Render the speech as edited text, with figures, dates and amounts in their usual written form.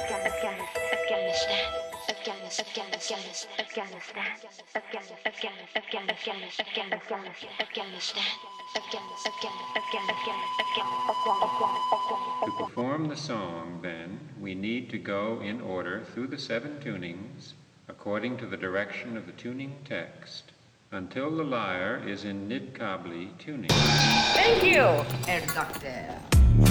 To perform the song, then, we need to go in order through the 7 tunings, according to the direction of the tuning text, until the lyre is in Nid Qabli tuning. Thank you, Herr Doctor.